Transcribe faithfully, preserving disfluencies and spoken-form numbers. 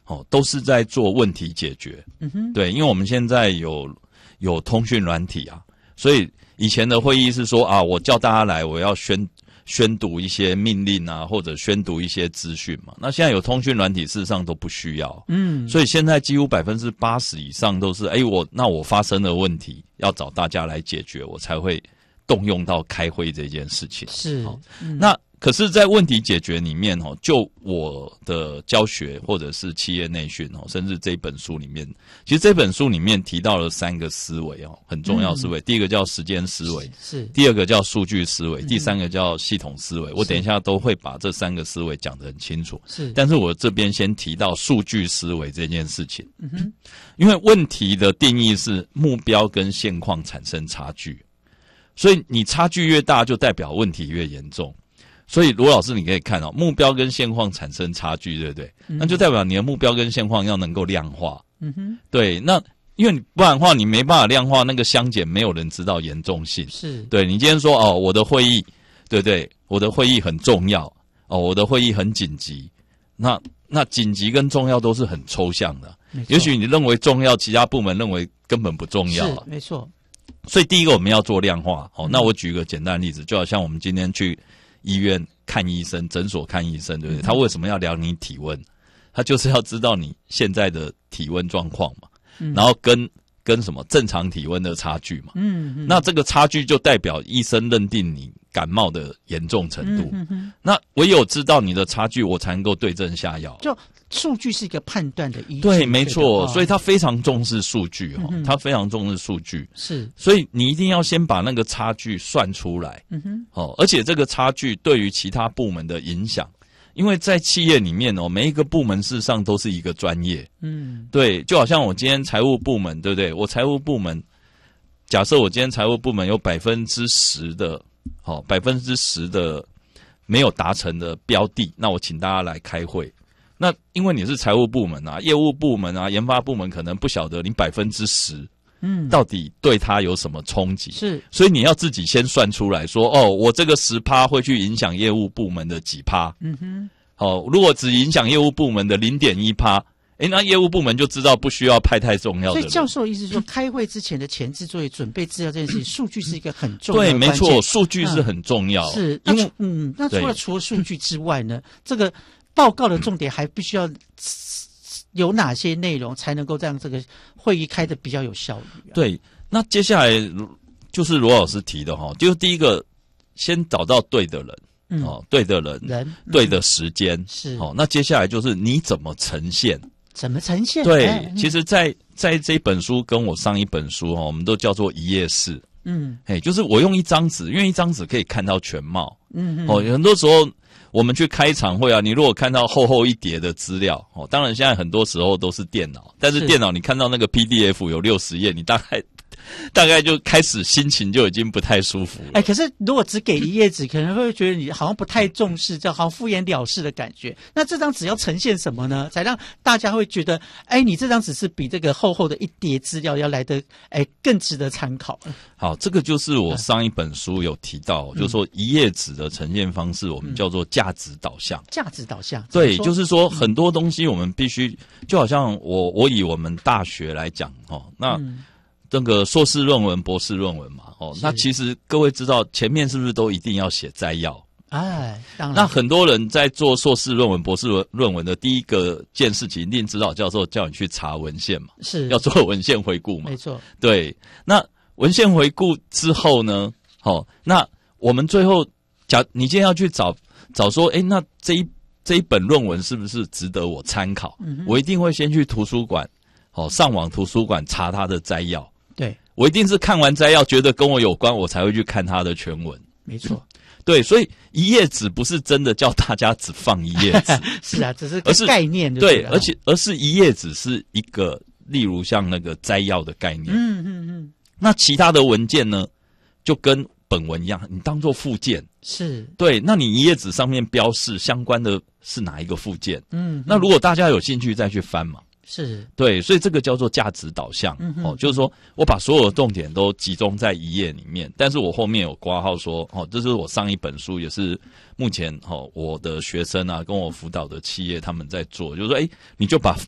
哦，都是在做问题解决。嗯哼，对，因为我们现在有有通讯软体啊，所以以前的会议是说啊，我叫大家来，我要宣宣读一些命令啊，或者宣读一些资讯嘛。那现在有通讯软体，事实上都不需要。嗯，所以现在几乎百分之八十以上都是，哎，我那我发生的问题要找大家来解决，我才会动用到开会这件事情。 是， 嗯、那。可是，在问题解决里面哦，就我的教学或者是企业内训哦，甚至这本书里面，其实这本书里面提到了三个思维哦，很重要思维。嗯、第一个叫时间思维， 是； 第二个叫数据思维，嗯、第三个叫系统思维。我等一下都会把这三个思维讲得很清楚。 是， 但是我这边先提到数据思维这件事情。嗯哼，因为问题的定义是目标跟现况产生差距，所以你差距越大，就代表问题越严重。所以罗老师，你可以看哦，目标跟现况产生差距，对不对？嗯、那就代表你的目标跟现况要能够量化。嗯哼，对，那因为不然的话，你没办法量化那个相减，没有人知道严重性。 是， 对你今天说哦，我的会议，对不对？我的会议很重要哦，我的会议很紧急。那那紧急跟重要都是很抽象的，也许你认为重要，其他部门认为根本不重要。 是，没错。 所以第一个我们要做量化。哦，那我举一个简单的例子，就好像我们今天去医院看医生，诊所看医生，对不对？他为什么要量你体温？他就是要知道你现在的体温状况嘛，嗯、然后跟跟什么正常体温的差距嘛。嗯嗯。那这个差距就代表医生认定你感冒的严重程度。嗯嗯。那唯有知道你的差距，我才能够对症下药。 就数据是一个判断的依据。 对，没错。所以他非常重视数据哦，嗯、他非常重视数据。 是。 所以你一定要先把那个差距算出来。嗯哼。哦，而且这个差距对于其他部门的影响，因为在企业里面哦，每一个部门事实上都是一个专业。嗯。对，就好像我今天财务部门，对不对？我财务部门，假设我今天财务部门有百分之十的，好，百分之十的没有达成的标的，那我请大家来开会。那因为你是财务部门啊，业务部门啊，研发部门可能不晓得你百分之十，嗯，到底对他有什么冲击？ 是， 所以你要自己先算出来说，哦，我这个十趴会去影响业务部门的几趴？嗯哼，哦，如果只影响业务部门的零点一趴，诶，那业务部门就知道不需要派太重要的人。 所以教授的意思是说，开会之前的前置作业、准备资料这件事情，数据是一个很重要的对，没错，数据是很重要。 嗯、是，因为嗯，那除了除了数据之外呢，这个报告的重点还必须要有哪些内容，才能够让这个会议开得比较有效率、啊？对， 那接下来就是罗老师提的哈，就是第一个，先找到对的人。嗯、哦，对的人， 人对的时间、嗯、 是。 哦，那接下来就是你怎么呈现？ 怎么呈现？ 对， 哎、 其实在，在在这本书跟我上一本书哈，我们都叫做一页式。嗯，哎，就是我用一张纸，因为一张纸可以看到全貌。嗯嗯。哦，很多时候我们去开场会啊，你如果看到厚厚一叠的资料，哦，当然现在很多时候都是电脑，但是电脑你看到那个 P D F 有六十页，你大概。大概就开始心情就已经不太舒服了。 哎，可是如果只给一页纸，可能会觉得你好像不太重视，这好像敷衍了事的感觉。那这张纸要呈现什么呢？才让大家会觉得，哎，你这张纸是比这个厚厚的一叠资料要来的，哎，更值得参考。 好，这个就是我上一本书有提到，嗯、就是说一页纸的呈现方式，我们叫做价值导向。 价值导向， 对，就是说很多东西我们必须，就好像我我以我们大学来讲哦，那。嗯这个硕士论文、博士论文嘛，哦，那其实各位知道前面是不是都一定要写摘要？ 哎，当然。 那很多人在做硕士论文、博士论文的第一个件事情，一定指导教授叫你去查文献嘛， 是要做文献回顾嘛， 没错。 对，那文献回顾之后呢，好、哦，那我们最后假你今天要去找找说，哎，那这一这一本论文是不是值得我参考？嗯、我一定会先去图书馆，好、哦，上网图书馆查它的摘要。 对， 我一定是看完摘要觉得跟我有关，我才会去看它的全文。 没错， 对，所以一页纸不是真的叫大家只放一页纸， 是啊，只是个概念就对，而且而是一页纸是一个，例如像那个摘要的概念。嗯嗯嗯。那其他的文件呢，就跟本文一样，你当做附件。 是。对， 那你一页纸上面标示相关的是哪一个附件？嗯。那如果大家有兴趣再去翻嘛。 是对，所以这个叫做价值导向、嗯、哦，就是说我把所有的重点都集中在一页里面，但是我后面有括号说，哦，这是我上一本书，也是目前哦我的学生啊跟我辅导的企业他们在做，就是说，哎，你就把